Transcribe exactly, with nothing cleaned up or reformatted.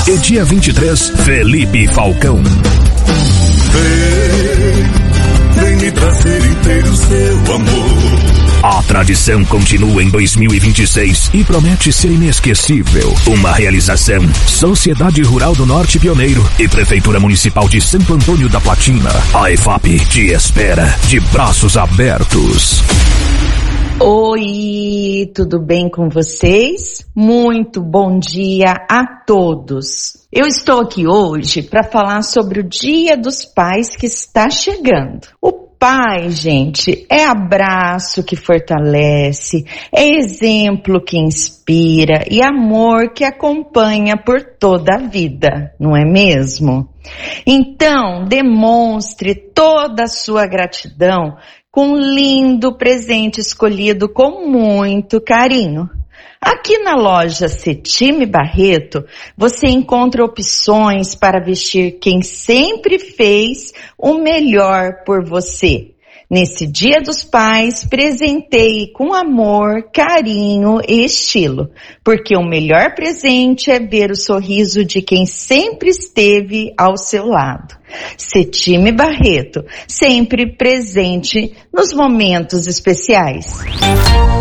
E dia vinte e três, Felipe Falcão. Vem, vem me trazer inteiro seu amor. A tradição continua em dois mil e vinte e seis e promete ser inesquecível. Uma realização: Sociedade Rural do Norte Pioneiro e Prefeitura Municipal de Santo Antônio da Platina. A EFAP te espera de braços abertos. Oi, tudo bem com vocês? Muito bom dia a todos. Eu estou aqui hoje para falar sobre o Dia dos Pais que está chegando. O pai, gente, é abraço que fortalece, é exemplo que inspira e amor que acompanha por toda a vida, não é mesmo? Então, demonstre toda a sua gratidão com um lindo presente escolhido com muito carinho. Aqui na loja Cetime Barreto, você encontra opções para vestir quem sempre fez o melhor por você. Nesse Dia dos Pais, presenteie com amor, carinho e estilo, porque o melhor presente é ver o sorriso de quem sempre esteve ao seu lado. Cetime Barreto, sempre presente nos momentos especiais.